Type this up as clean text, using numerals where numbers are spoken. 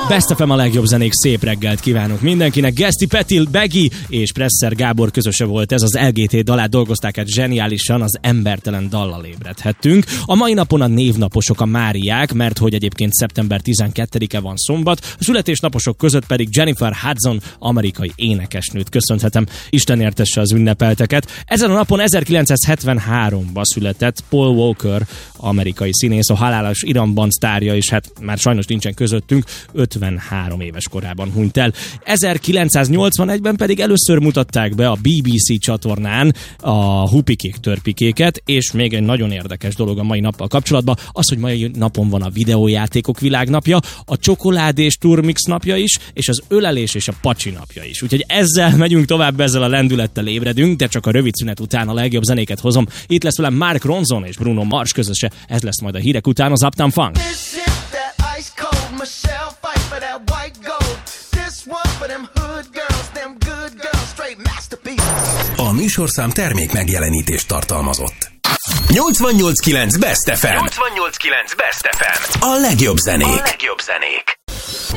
Best FM a legjobb zenék, szép reggelt kívánok mindenkinek. Geszti Petil, Begi és Presser Gábor közöse volt ez, az LGT dalát dolgozták át zseniálisan, az embertelen dallal ébredhettünk. A mai napon a névnaposok a Máriák, mert hogy egyébként szeptember 12-e van szombat, a születésnaposok között pedig Jennifer Hudson, amerikai énekesnőt köszönhetem. Isten értesse az ünnepelteket. Ezen a napon 1973-ban született Paul Walker, amerikai színész, a halálos Iramban sztárja, és hát már sajnos nincsen közöttünk, 53 éves korában hunyt el. 1981-ben pedig először mutatták be a BBC csatornán a Hupikék törpikéket, és még egy nagyon érdekes dolog a mai nappal kapcsolatban, az, hogy mai napon van a videójátékok világnapja, a csokoládés turmix napja is, és az ölelés és a pacsi napja is. Úgyhogy ezzel megyünk tovább, ezzel a lendülettel ébredünk, de csak a rövid szünet után a legjobb zenéket hozom. Itt lesz velem Mark Ronson és Bruno Mars közöse, ez lesz majd a hírek után az Uptown Funk. A műsorszám termék megjelenítést tartalmazott. 88.9 Best FM. 88.9 Best FM. A legjobb zenék.